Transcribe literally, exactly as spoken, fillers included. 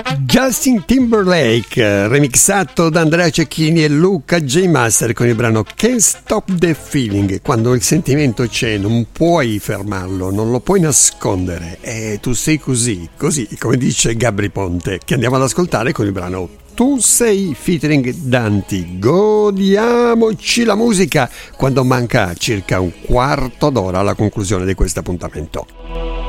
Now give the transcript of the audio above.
Justin Timberlake, remixato da Andrea Cecchini e Luca J. Master con il brano Can't Stop the Feeling. Quando il sentimento c'è non puoi fermarlo, non lo puoi nascondere e tu sei così, così come dice Gabry Ponte, che andiamo ad ascoltare con il brano Tu sei featuring Danti. Godiamoci la musica quando manca circa un quarto d'ora alla conclusione di questo appuntamento.